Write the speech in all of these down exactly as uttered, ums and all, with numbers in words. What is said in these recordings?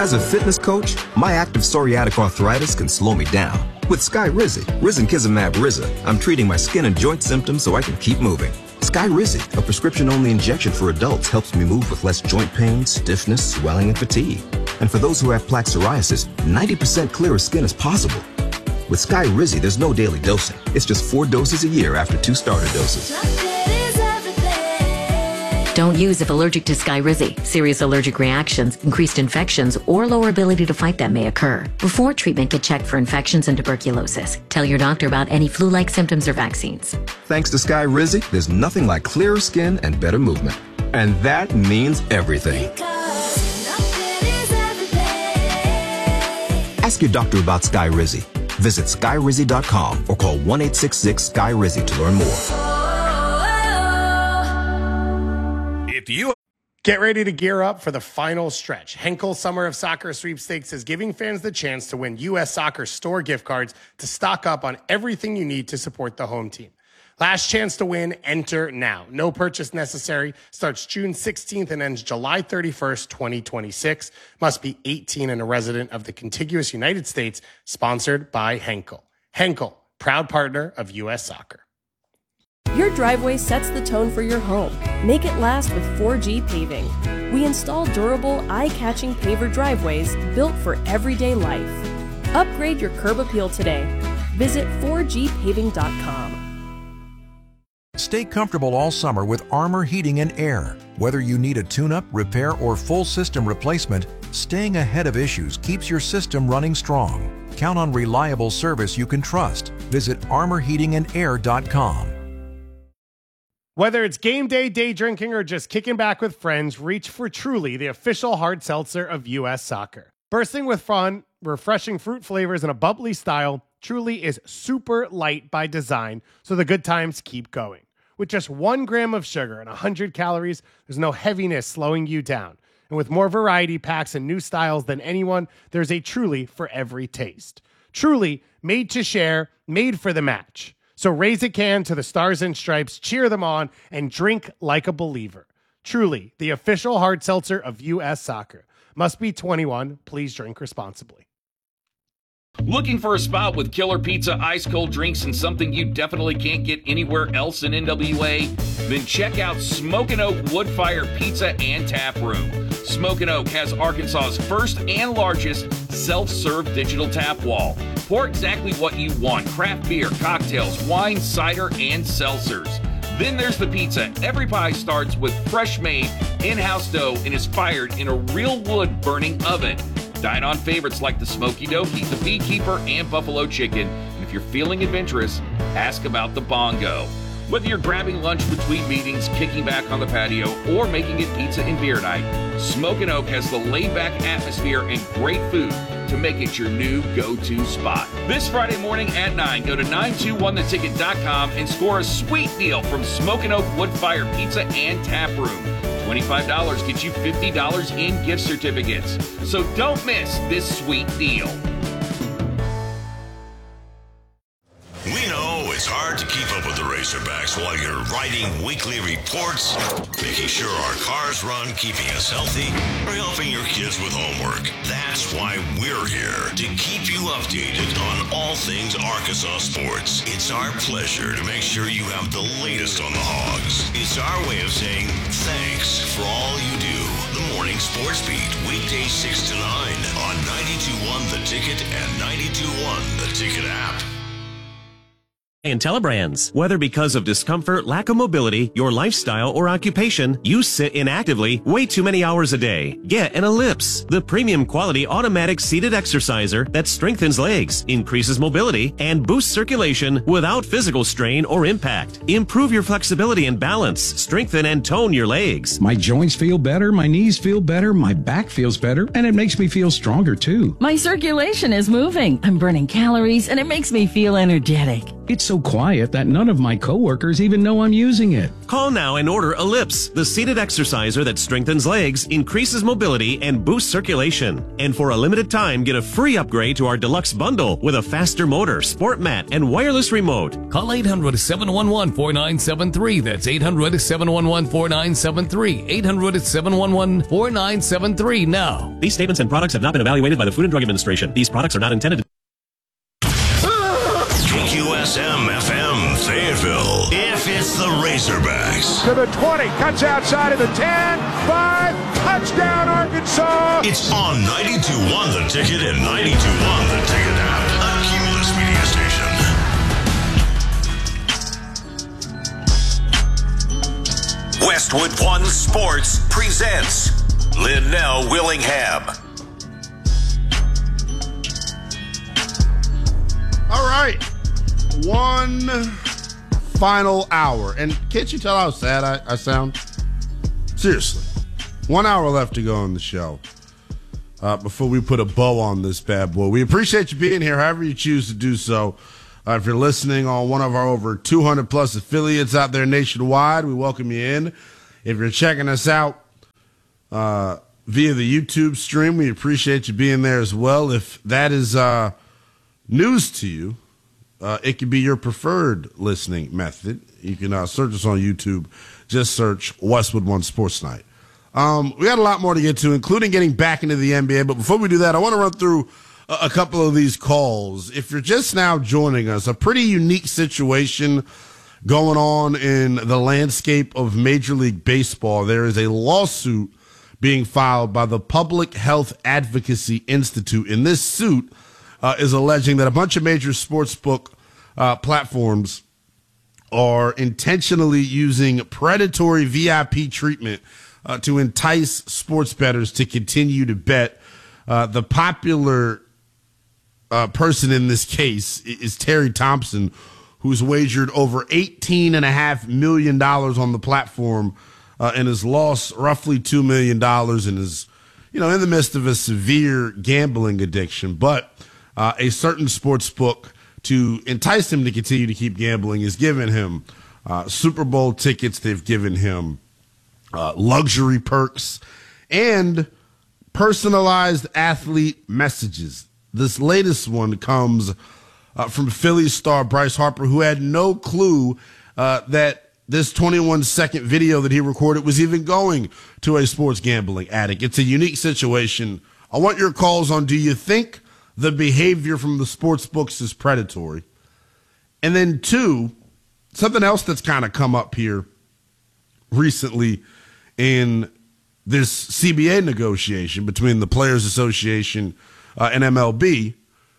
As a fitness coach, my active psoriatic arthritis can slow me down. With Skyrizi, Risankizumab Riza, I'm treating my skin and joint symptoms so I can keep moving. Skyrizi, a prescription-only injection for adults, helps me move with less joint pain, stiffness, swelling, and fatigue. And for those who have plaque psoriasis, ninety percent clearer skin is possible. With Skyrizi, there's no daily dosing. It's just four doses a year after two starter doses. Don't use if allergic to Skyrizi. Serious allergic reactions, increased infections, or lower ability to fight them may occur. Before treatment, get checked for infections and tuberculosis. Tell your doctor about any flu-like symptoms or vaccines. Thanks to Skyrizi, there's nothing like clearer skin and better movement. And that means everything. Ask your doctor about Skyrizi. Visit Skyrizi dot com or call one eight six six Skyrizi to learn more. If you get ready to gear up for the final stretch, Henkel Summer of Soccer Sweepstakes is giving fans the chance to win U S Soccer store gift cards to stock up on everything you need to support the home team. Last chance to win, enter now. No purchase necessary. Starts June sixteenth and ends July thirty-first, twenty twenty-six. Must be eighteen and a resident of the contiguous United States. Sponsored by Henkel. Henkel, proud partner of U S Soccer. Your driveway sets the tone for your home. Make it last with four G Paving. We install durable, eye-catching paver driveways built for everyday life. Upgrade your curb appeal today. Visit four G paving dot com. Stay comfortable all summer with Armor Heating and Air. Whether you need a tune-up, repair, or full system replacement, staying ahead of issues keeps your system running strong. Count on reliable service you can trust. Visit armor heating and air dot com. Whether it's game day, day drinking, or just kicking back with friends, reach for Truly, the official hard seltzer of U S Soccer. Bursting with fun, refreshing fruit flavors, and a bubbly style, Truly is super light by design, so the good times keep going. With just one gram of sugar and one hundred calories, there's no heaviness slowing you down. And with more variety packs and new styles than anyone, there's a Truly for every taste. Truly, made to share, made for the match. So raise a can to the Stars and Stripes, cheer them on, and drink like a believer. Truly, the official hard seltzer of U S Soccer. Must be twenty-one. Please drink responsibly. Looking for a spot with killer pizza, ice cold drinks, and something you definitely can't get anywhere else in N W A? Then check out Smokin' Oak Wood-Fire Pizza and Tap Room. Smokin' Oak has Arkansas's first and largest self-serve digital tap wall. Pour exactly what you want: craft beer, cocktails, wine, cider, and seltzers. Then there's the pizza. Every pie starts with fresh-made, in-house dough and is fired in a real wood-burning oven. Dine on favorites like the Smoky Dokie, the Beekeeper, and Buffalo Chicken. And if you're feeling adventurous, ask about the Bongo. Whether you're grabbing lunch between meetings, kicking back on the patio, or making it pizza and beer night, Smokin' Oak has the laid-back atmosphere and great food to make it your new go-to spot. This Friday morning at nine, go to nine two one the ticket dot com and score a sweet deal from Smokin' Oak Wood-Fire Pizza and Tap Room. twenty-five dollars gets you fifty dollars in gift certificates. So don't miss this sweet deal. We know it's hard to keep up with the Razorbacks while you're writing weekly reports, making sure our cars run, keeping us healthy, or helping your kids with homework. That's why we're here, to keep you updated on all things Arkansas sports. It's our pleasure to make sure you have the latest on the Hogs. It's our way of saying thanks for all you do. The Morning Sports Beat, weekdays six to nine on ninety-two point one The Ticket and ninety-two point one The Ticket app. And Telebrands. Whether because of discomfort, lack of mobility, your lifestyle, or occupation, you sit inactively way too many hours a day. Get an Ellipse, the premium quality automatic seated exerciser that strengthens legs, increases mobility, and boosts circulation without physical strain or impact. Improve your flexibility and balance, strengthen and tone your legs. My joints feel better, my knees feel better, my back feels better, and it makes me feel stronger too. My circulation is moving. I'm burning calories, and it makes me feel energetic. It's so quiet that none of my coworkers even know I'm using it. Call now and order Ellipse, the seated exerciser that strengthens legs, increases mobility, and boosts circulation. And for a limited time, get a free upgrade to our deluxe bundle with a faster motor, sport mat, and wireless remote. Call eight hundred, seven one one, four nine seven three. That's eight hundred, seven one one, four nine seven three. eight hundred, seven one one, four nine seven three now. These statements and products have not been evaluated by the Food and Drug Administration. These products are not intended to... K Q S M F M Fayetteville. If it's the Razorbacks. To the twenty, cuts outside of the ten, five, touchdown Arkansas. It's on ninety-two point one The Ticket and ninety-two point one The Ticket app, a Cumulus media station. Westwood One Sports presents Linnell Willingham. All right. One final hour. And can't you tell how sad I, I sound? Seriously. One hour left to go on the show uh, before we put a bow on this bad boy. We appreciate you being here, however you choose to do so. Uh, if you're listening on one of our over two hundred plus affiliates out there nationwide, we welcome you in. If you're checking us out uh, via the YouTube stream, we appreciate you being there as well. If that is uh, news to you, Uh, it could be your preferred listening method. You can uh, search us on YouTube. Just search Westwood One Sports Night. Um, we got a lot more to get to, including getting back into the N B A. But before we do that, I want to run through a, a couple of these calls. If you're just now joining us, a pretty unique situation going on in the landscape of Major League Baseball. There is a lawsuit being filed by the Public Health Advocacy Institute. In this suit, Uh, is alleging that a bunch of major sportsbook uh, platforms are intentionally using predatory V I P treatment uh, to entice sports bettors to continue to bet. Uh, the popular uh, person in this case is Terry Thompson, who's wagered over eighteen point five million dollars on the platform uh, and has lost roughly two million dollars and is, you know, in the midst of a severe gambling addiction. But Uh, a certain sports book, to entice him to continue to keep gambling, has given him uh, Super Bowl tickets. They've given him uh, luxury perks and personalized athlete messages. This latest one comes uh, from Phillies star Bryce Harper, who had no clue uh, that this twenty-one second video that he recorded was even going to a sports gambling addict. It's a unique situation. I want your calls on, do you think the behavior from the sports books is predatory? And then two, something else that's kind of come up here recently in this C B A negotiation between the Players Association uh, and M L B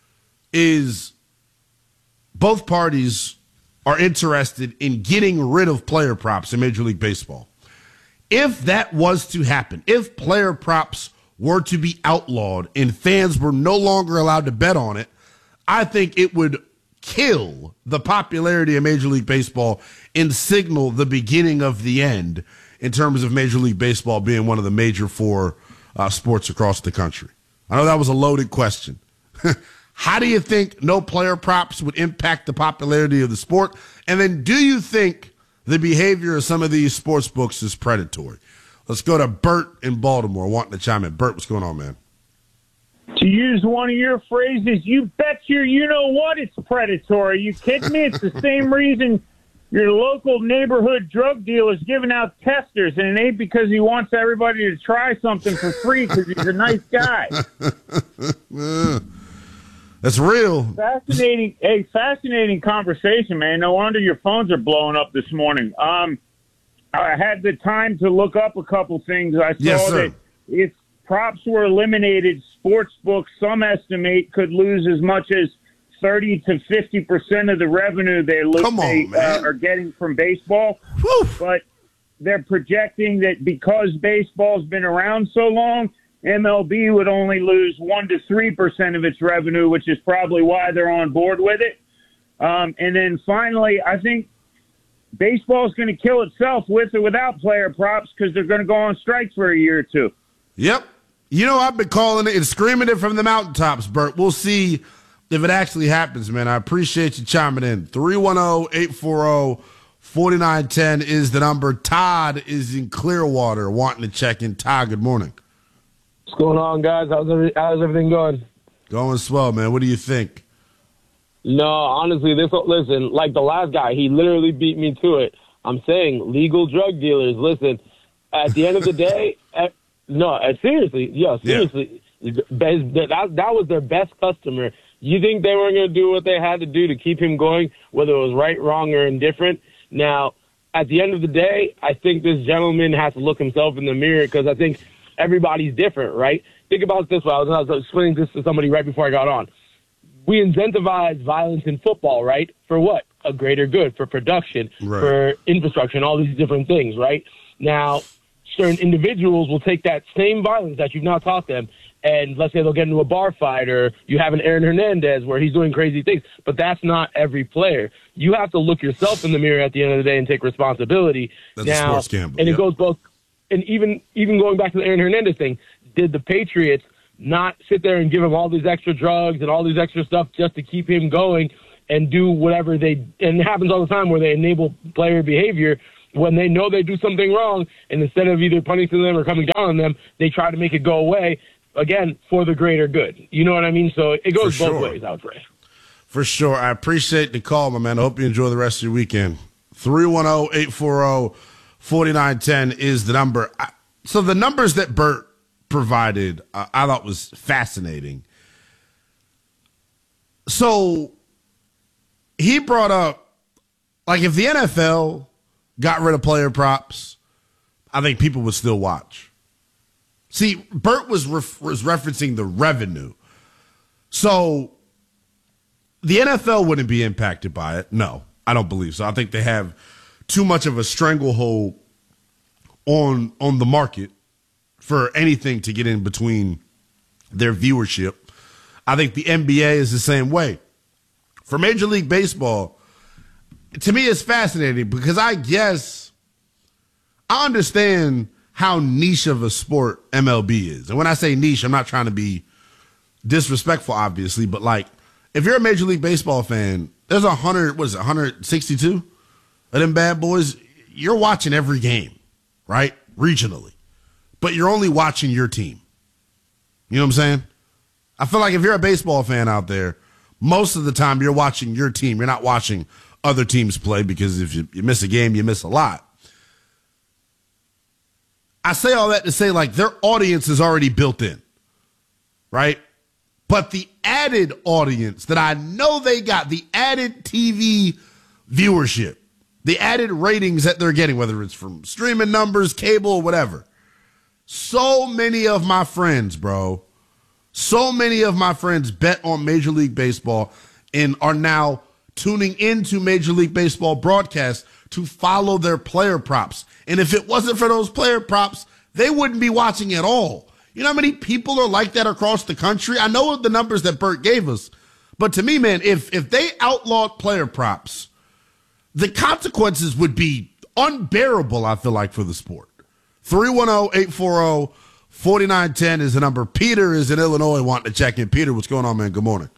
is both parties are interested in getting rid of player props in Major League Baseball. If that was to happen, if player props were to be outlawed and fans were no longer allowed to bet on it, I think it would kill the popularity of Major League Baseball and signal the beginning of the end in terms of Major League Baseball being one of the major four uh, sports across the country. I know that was a loaded question. How do you think no player props would impact the popularity of the sport? And then do you think the behavior of some of these sports books is predatory? Let's go to Bert in Baltimore wanting to chime in. Bert, what's going on, man? To use one of your phrases, you bet your you-know-what it's predatory. You kidding me? It's the same reason your local neighborhood drug dealer is giving out testers, and it ain't because he wants everybody to try something for free because he's a nice guy. That's real. Fascinating, hey, fascinating conversation, man. No wonder your phones are blowing up this morning. Um, I had the time to look up a couple things. I saw yes, sir. that if props were eliminated, sports books, some estimate, could lose as much as thirty to fifty percent of the revenue they, lo- Come on, they man. Uh, are getting from baseball. Whew. But they're projecting that because baseball's been around so long, M L B would only lose one to three percent of its revenue, which is probably why they're on board with it. Um, and then finally, I think baseball is going to kill itself with or without player props because they're going to go on strike for a year or two. Yep. You know, I've been calling it and screaming it from the mountaintops, Bert. We'll see if it actually happens, man. I appreciate you chiming in. three one zero, eight four zero, four nine one zero is the number. Todd is in Clearwater wanting to check in. Todd, good morning. What's going on, guys? How's, every, how's everything going? Going swell, man. What do you think? No, honestly, this listen, like the last guy, he literally beat me to it. I'm saying legal drug dealers, listen, at the end of the day, at, no, uh, seriously, yeah, seriously, yeah. That, that was their best customer. You think they weren't going to do what they had to do to keep him going, whether it was right, wrong, or indifferent? Now, at the end of the day, I think this gentleman has to look himself in the mirror because I think everybody's different, right? Think about it this way. I was, I was explaining this to somebody right before I got on. We incentivize violence in football, right? For what? A greater good, for production, right. For infrastructure, and all these different things, right? Now, certain individuals will take that same violence that you've now taught them, and let's say they'll get into a bar fight, or you have an Aaron Hernandez where he's doing crazy things, but that's not every player. You have to look yourself in the mirror at the end of the day and take responsibility. That's now, a sports gamble, and yeah. it goes both, and even even going back to the Aaron Hernandez thing, did the Patriots not sit there and give him all these extra drugs and all these extra stuff just to keep him going and do whatever they, and it happens all the time where they enable player behavior when they know they do something wrong, and instead of either punishing them or coming down on them, they try to make it go away, again, for the greater good. You know what I mean? So it goes For both sure. ways, I would say. For sure. I appreciate the call, my man. I hope you enjoy the rest of your weekend. three one zero, eight four zero, four nine one zero is the number. So the numbers that Bert provided, uh, I thought was fascinating. So he brought up, like, if the N F L got rid of player props, I think people would still watch. See, Bert was ref- was referencing the revenue. So the N F L wouldn't be impacted by it. No, I don't believe so. I think they have too much of a stranglehold on on the market for anything to get in between their viewership. I think the N B A is the same way. For Major League Baseball, to me, it's fascinating because I guess I understand how niche of a sport M L B is. And when I say niche, I'm not trying to be disrespectful, obviously, but like, if you're a Major League Baseball fan, there's a hundred, what is it, one hundred sixty-two of them bad boys. You're watching every game, right? Regionally. But you're only watching your team. You know what I'm saying? I feel like if you're a baseball fan out there, most of the time you're watching your team. You're not watching other teams play because if you, you miss a game, you miss a lot. I say all that to say, like, their audience is already built in, right? But the added audience that I know they got, the added T V viewership, the added ratings that they're getting, whether it's from streaming numbers, cable, or whatever. So many of my friends, bro, so many of my friends bet on Major League Baseball and are now tuning into Major League Baseball broadcasts to follow their player props. And if it wasn't for those player props, they wouldn't be watching at all. You know how many people are like that across the country? I know the numbers that Bert gave us, but to me, man, if if they outlawed player props, the consequences would be unbearable, I feel like, for the sport. three one zero, eight four zero, four nine one zero is the number. Peter is in Illinois wanting to check in. Peter, what's going on, man? Good morning.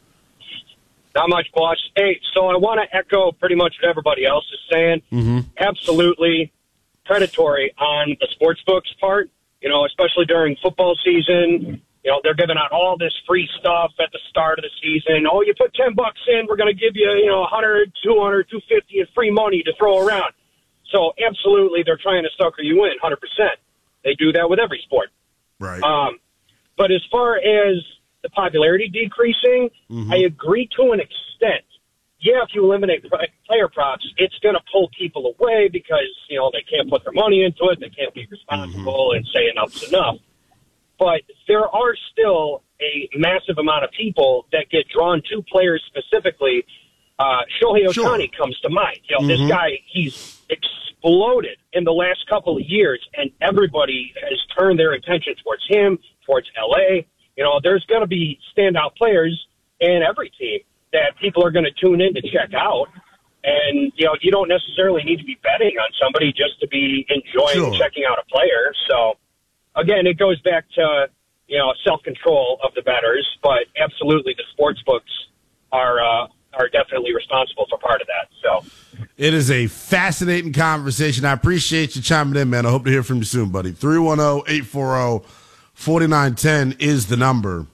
Not much, boss. Hey, so I want to echo pretty much what everybody else is saying. Mm-hmm. Absolutely predatory on the sports books part, you know, especially during football season. You know, they're giving out all this free stuff at the start of the season. Oh, you put ten bucks in, we're going to give you, you know, one hundred, two hundred, two hundred fifty in free money to throw around. So absolutely, they're trying to sucker you in one hundred percent. They do that with every sport. Right. Um, but as far as the popularity decreasing, mm-hmm. I agree to an extent. Yeah, if you eliminate player props, it's going to pull people away because, you know, they can't put their money into it. They can't be responsible mm-hmm. and say enough's enough. But there are still a massive amount of people that get drawn to players specifically. Uh, Shohei Ohtani sure. comes to mind. You know, mm-hmm. this guy, he's exploded in the last couple of years, and everybody has turned their attention towards him, towards L A. You know, there's going to be standout players in every team that people are going to tune in to check out. And, you know, you don't necessarily need to be betting on somebody just to be enjoying sure. checking out a player. So, again, it goes back to, you know, self-control of the bettors. But absolutely, the sports books are uh, are definitely responsible for part of that. So it is a fascinating conversation. I appreciate you chiming in, man. I hope to hear from you soon, buddy. three one zero, eight four zero, four nine one zero is the number.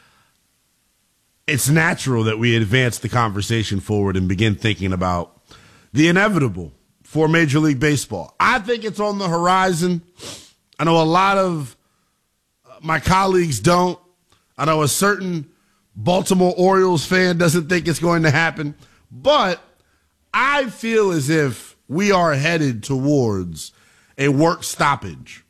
It's natural that we advance the conversation forward and begin thinking about the inevitable for Major League Baseball. I think it's on the horizon. I know a lot of my colleagues don't. I know a certain Baltimore Orioles fan doesn't think it's going to happen. But I feel as if we are headed towards a work stoppage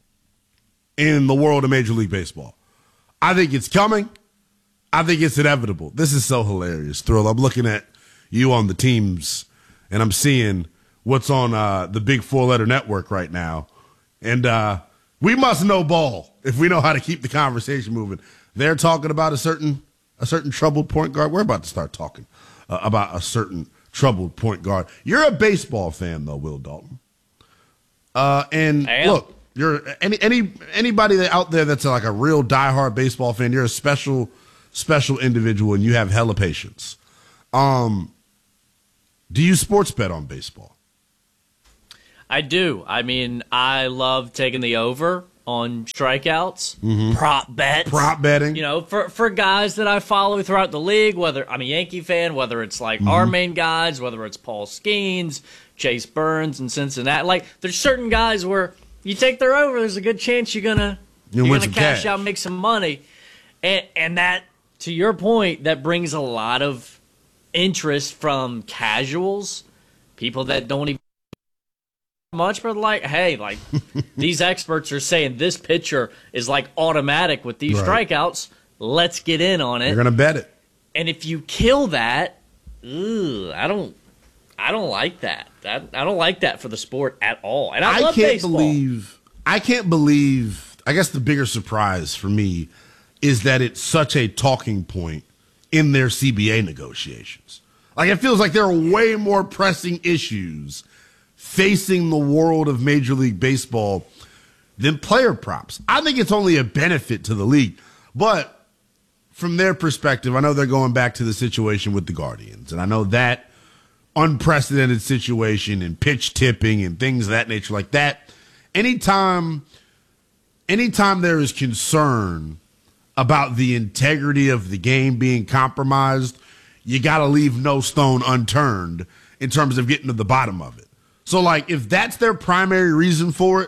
in the world of Major League Baseball. I think it's coming. I think it's inevitable. This is so hilarious, Thrill. I'm looking at you on the teams, and I'm seeing what's on uh, the big four-letter network right now. And uh, we must know ball if we know how to keep the conversation moving. They're talking about a certain a certain troubled point guard. We're about to start talking uh, about a certain troubled point guard. You're a baseball fan, though, Will Dalton. Uh, and look, you're any any anybody that out there that's like a real diehard baseball fan. You're a special special individual, and you have hella patience. Um, do you sports bet on baseball? I do. I mean, I love taking the over on strikeouts, Mm-hmm. prop bets. Prop betting. You know, for for guys that I follow throughout the league, whether I'm a Yankee fan, whether it's like Mm-hmm. our main guys, whether it's Paul Skeens, Chase Burns in Cincinnati. Like, there's certain guys where you take their over, there's a good chance you're gonna You'll you're win gonna some cash cash. out and make some money. And and that, to your point, that brings a lot of interest from casuals, people that don't even much, but like, hey, like these experts are saying this pitcher is like automatic with these Right. strikeouts. Let's get in on it. You're gonna bet it. And if you kill that, ugh, I don't, I don't like that. That I don't like that for the sport at all. And I, love can't baseball. believe. I can't believe. I guess the bigger surprise for me is that it's such a talking point in their C B A negotiations. Like, it feels like there are way more pressing issues facing the world of Major League Baseball than player props. I think it's only a benefit to the league. But from their perspective, I know they're going back to the situation with the Guardians. And I know that unprecedented situation and pitch tipping and things of that nature like that. Anytime, anytime there is concern about the integrity of the game being compromised, you got to leave no stone unturned in terms of getting to the bottom of it. So, like, if that's their primary reason for it,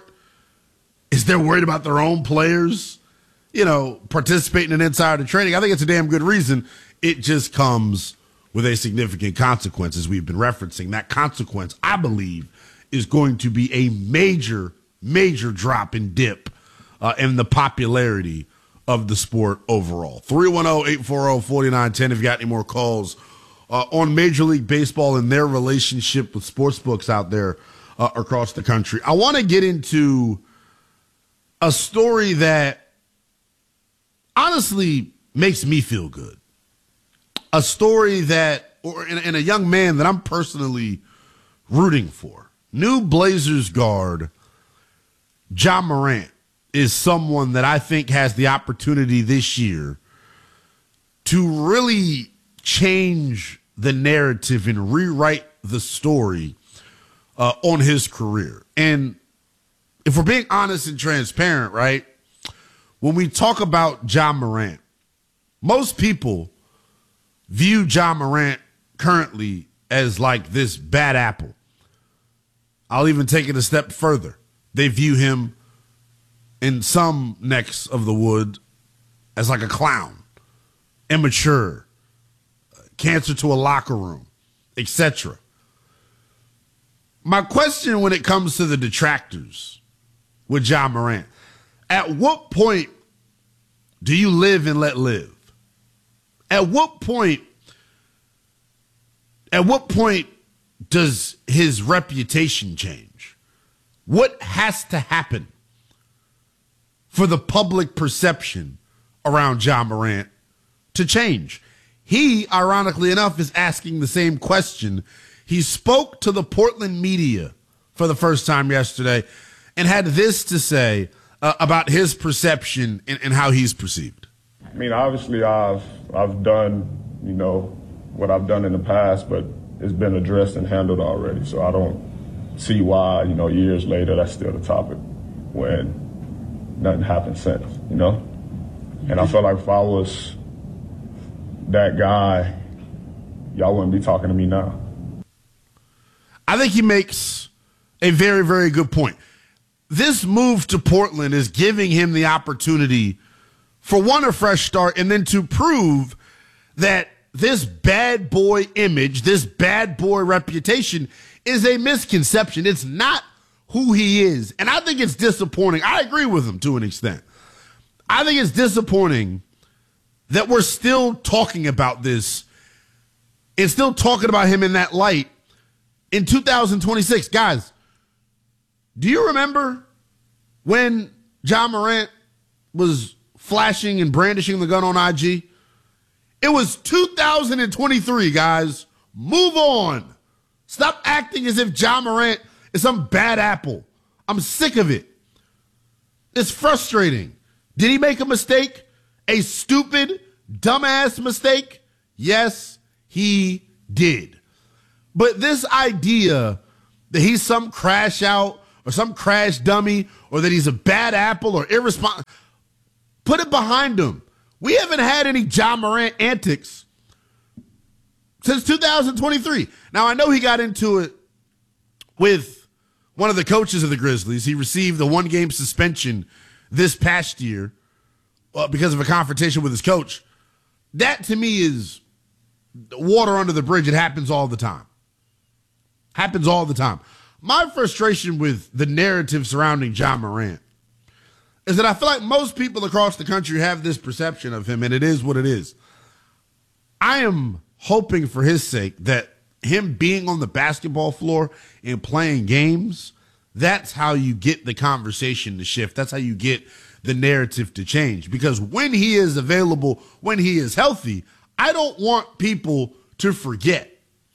is they're worried about their own players, you know, participating in insider trading, I think it's a damn good reason. It just comes with a significant consequence, as we've been referencing. That consequence, I believe, is going to be a major, major drop in dip uh, in the popularity of the sport overall. three one zero, eight four zero, four nine one zero if you got any more calls uh, on Major League Baseball and their relationship with sportsbooks out there uh, across the country. I want to get into a story that honestly makes me feel good. A story that, or in, in a young man that I'm personally rooting for. New Blazers guard Ja Morant is someone that I think has the opportunity this year to really change the narrative and rewrite the story uh, on his career. And if we're being honest and transparent, right, when we talk about Ja Morant, most people view Ja Morant currently as like this bad apple. I'll even take it a step further. They view him in some necks of the wood as like a clown, immature, cancer to a locker room, et cetera. My question when it comes to the detractors with Ja Morant, at what point do you live and let live? At what point, at what point does his reputation change? What has to happen for the public perception around Ja Morant to change? He, ironically enough, is asking the same question. He spoke to the Portland media for the first time yesterday and had this to say uh, about his perception and, and how he's perceived. I mean, obviously, I've I've done, you know, what I've done in the past, but it's been addressed and handled already. So I don't see why, you know, years later, that's still the topic when nothing happened since, you know? And I feel like if I was that guy, y'all wouldn't be talking to me now. I think he makes a very, very good point. This move to Portland is giving him the opportunity for one, a fresh start, and then to prove that this bad boy image, this bad boy reputation is a misconception. It's not who he is. And I think it's disappointing. I agree with him to an extent. I think it's disappointing that we're still talking about this and still talking about him in that light in two thousand twenty-six. Guys, do you remember when Ja Morant was flashing and brandishing the gun on I G? It was two thousand twenty-three, guys. Move on. Stop acting as if Ja Morant is some bad apple. I'm sick of it. It's frustrating. Did he make a mistake? A stupid, dumbass mistake? Yes, he did. But this idea that he's some crash out or some crash dummy or that he's a bad apple or irresponsible, put it behind him. We haven't had any Ja Morant antics since two thousand twenty-three. Now, I know he got into it with one of the coaches of the Grizzlies. He received a one-game suspension this past year uh, because of a confrontation with his coach. That, to me, is water under the bridge. It happens all the time. Happens all the time. My frustration with the narrative surrounding Ja Morant is that I feel like most people across the country have this perception of him, and it is what it is. I am hoping for his sake that him being on the basketball floor and playing games, that's how you get the conversation to shift. That's how you get the narrative to change. Because when he is available, when he is healthy, I don't want people to forget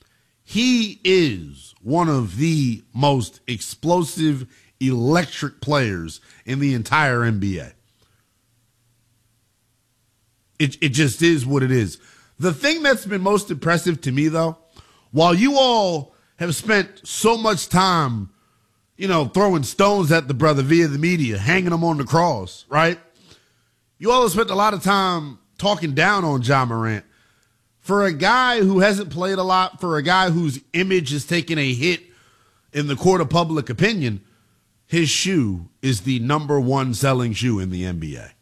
he is one of the most explosive, electric players in the entire N B A. It, it just is what it is. The thing that's been most impressive to me, though, while you all have spent so much time, you know, throwing stones at the brother via the media, hanging him on the cross, right? You all have spent a lot of time talking down on Ja Morant. For a guy who hasn't played a lot, for a guy whose image has taken a hit in the court of public opinion, his shoe is the number one selling shoe in the N B A.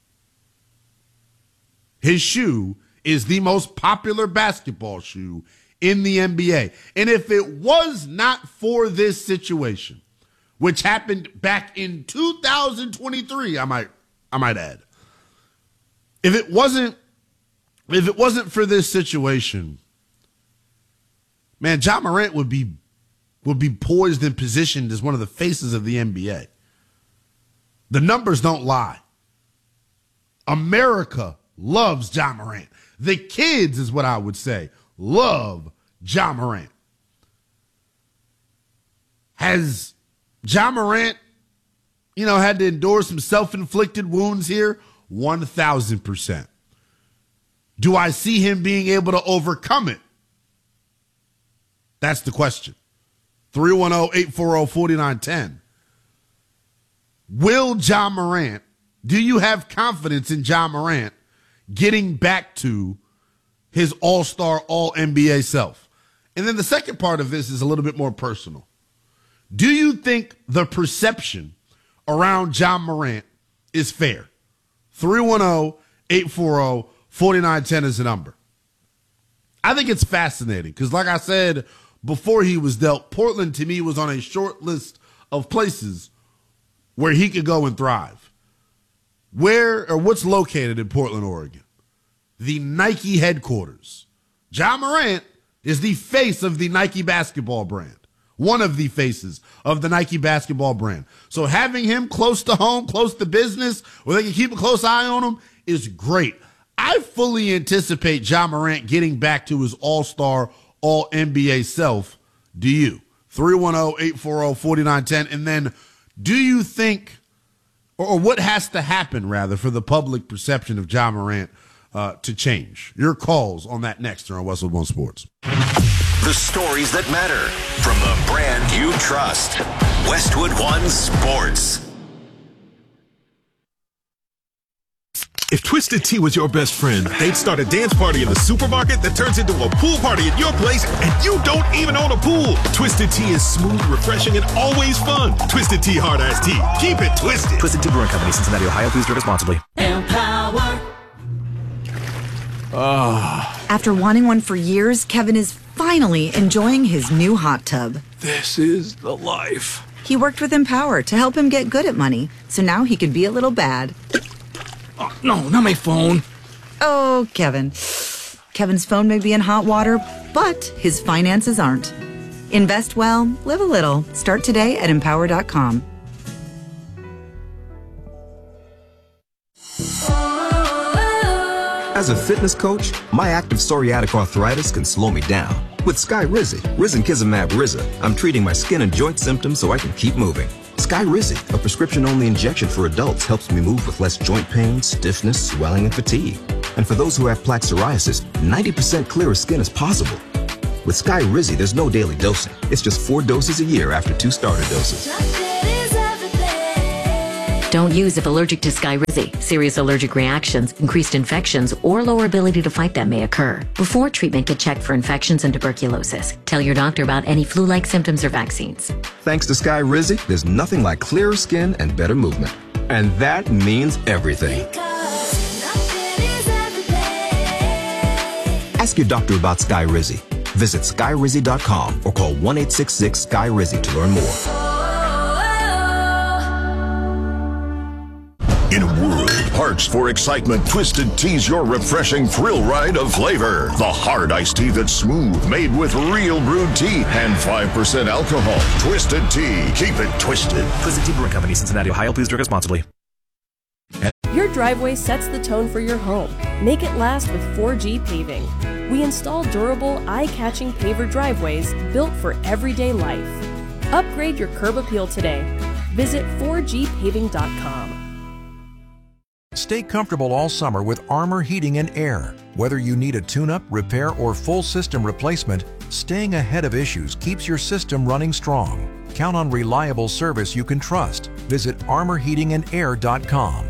His shoe is the most popular basketball shoe in the N B A. And if it was not for this situation, which happened back in two thousand twenty-three, I might I might add. If it wasn't if it wasn't for this situation, man, Ja Morant would be would be poised and positioned as one of the faces of the N B A. The numbers don't lie. America loves Ja Morant. The kids, is what I would say, love Ja Morant. Has Ja Morant, you know, had to endure some self-inflicted wounds here? one thousand percent. Do I see him being able to overcome it? That's the question. three one zero, eight four zero, four nine one zero. Will Ja Morant, do you have confidence in Ja Morant getting back to his all-star, all-N B A self? And then the second part of this is a little bit more personal. Do you think the perception around Ja Morant is fair? three one zero, eight four zero, four nine one zero is the number. I think it's fascinating because, like I said before he was dealt, Portland to me was on a short list of places where he could go and thrive. Where or what's located in Portland, Oregon? The Nike headquarters. Ja Morant is the face of the Nike basketball brand. One of the faces of the Nike basketball brand. So having him close to home, close to business, where they can keep a close eye on him is great. I fully anticipate Ja Morant getting back to his all-star, all-N B A self. Do you? three one zero, eight four zero, four nine one zero. And then do you think, or, or what has to happen, rather, for the public perception of Ja Morant uh, to change. Your calls on that next here on Westwood One Sports. The stories that matter from the brand you trust. Westwood One Sports. If Twisted Tea was your best friend, they'd start a dance party in the supermarket that turns into a pool party at your place, and you don't even own a pool. Twisted Tea is smooth, refreshing, and always fun. Twisted Tea Hard Iced Tea. Keep it twisted. Twisted Tea Brewing Company, Cincinnati, Ohio. Please drink responsibly. Empower. Oh. After wanting one for years, Kevin is finally enjoying his new hot tub. This is the life. He worked with Empower to help him get good at money, so now he can be a little bad. Oh, no, not my phone. Oh, Kevin. Kevin's phone may be in hot water, but his finances aren't. Invest well, live a little. Start today at empower dot com. As a fitness coach, my active psoriatic arthritis can slow me down. With Skyrizi, risankizumab Riza, I'm treating my skin and joint symptoms so I can keep moving. Skyrizi, a prescription-only injection for adults, helps me move with less joint pain, stiffness, swelling, and fatigue. And for those who have plaque psoriasis, ninety percent clearer skin is possible. With Skyrizi, there's no daily dosing. It's just four doses a year after two starter doses. Don't use if allergic to Skyrizi. Serious allergic reactions, increased infections, or lower ability to fight them may occur. Before treatment, get checked for infections and tuberculosis. Tell your doctor about any flu-like symptoms or vaccines. Thanks to Skyrizi, there's nothing like clearer skin and better movement. And that means everything. Ask your doctor about Skyrizi. Visit skyrizi dot com or call one eight six six Sky Rizi to learn more. In a world parched for excitement, Twisted Tea's your refreshing thrill ride of flavor. The hard iced tea that's smooth, made with real brewed tea and five percent alcohol. Twisted Tea. Keep it twisted. Twisted Tea Brewing Company, Cincinnati, Ohio. Please drink responsibly. Your driveway sets the tone for your home. Make it last with four G Paving. We install durable, eye-catching paver driveways built for everyday life. Upgrade your curb appeal today. Visit four G paving dot com. Stay comfortable all summer with Armor Heating and Air. Whether you need a tune-up, repair, or full system replacement, staying ahead of issues keeps your system running strong. Count on reliable service you can trust. Visit armor heating and air dot com.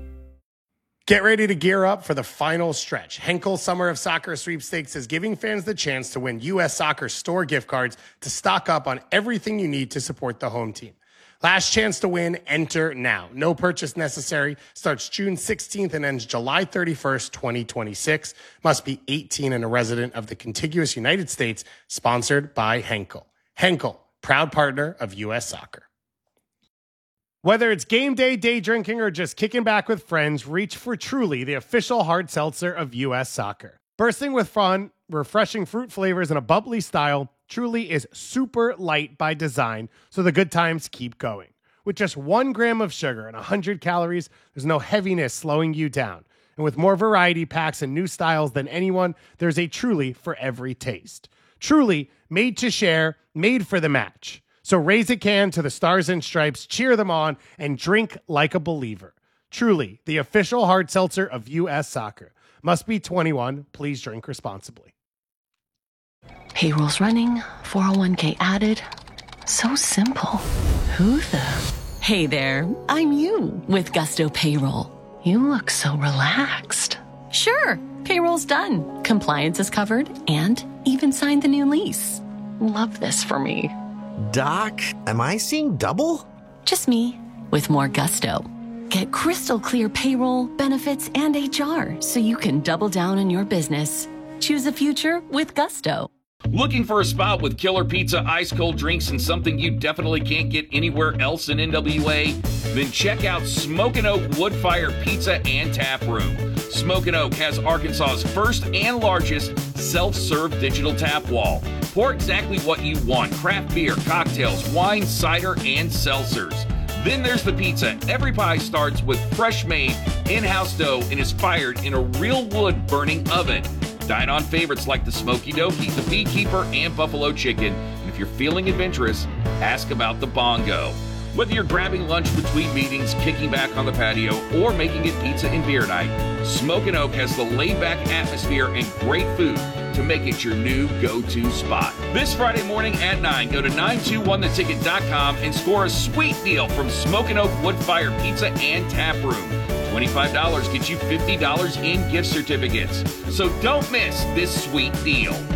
Get ready to gear up for the final stretch. Henkel Summer of Soccer Sweepstakes is giving fans the chance to win U S Soccer store gift cards to stock up on everything you need to support the home team. Last chance to win, enter now. No purchase necessary. Starts June sixteenth and ends July thirty-first, twenty twenty-six. Must be eighteen and a resident of the contiguous United States. Sponsored by Henkel. Henkel, proud partner of U S Soccer. Whether it's game day, day drinking, or just kicking back with friends, reach for Truly, the official hard seltzer of U S Soccer. Bursting with fun, refreshing fruit flavors, and a bubbly style, Truly is super light by design, so the good times keep going. With just one gram of sugar and one hundred calories, there's no heaviness slowing you down. And with more variety packs and new styles than anyone, there's a Truly for every taste. Truly, made to share, made for the match. So raise a can to the Stars and Stripes, cheer them on, and drink like a believer. Truly, the official hard seltzer of U S Soccer. Must be twenty-one. Please drink responsibly. Payroll's running, four oh one k added. So simple. Who the? Hey there, I'm you with Gusto Payroll. You look so relaxed. Sure, payroll's done. Compliance is covered and even signed the new lease. Love this for me. Doc, am I seeing double? Just me with more gusto. Get crystal clear payroll, benefits, and H R so you can double down on your business. Choose a future with Gusto. Looking for a spot with killer pizza, ice cold drinks, and something you definitely can't get anywhere else in N W A? Then check out Smokin' Oak Wood Fire Pizza and Tap Room. Smokin' Oak has Arkansas's first and largest self-serve digital tap wall. Pour exactly what you want: craft beer, cocktails, wine, cider, and seltzers. Then there's the pizza. Every pie starts with fresh-made, in-house dough and is fired in a real wood-burning oven. Dine on favorites like the Smoky Dokie, the Beekeeper, and Buffalo Chicken. And if you're feeling adventurous, ask about the Bongo. Whether you're grabbing lunch between meetings, kicking back on the patio, or making it pizza and beer night, Smokin' Oak has the laid-back atmosphere and great food to make it your new go-to spot. This Friday morning at nine, go to nine two one the ticket dot com and score a sweet deal from Smokin' Oak Wood Fire Pizza and Tap Room. twenty-five dollars gets you fifty dollars in gift certificates. So don't miss this sweet deal.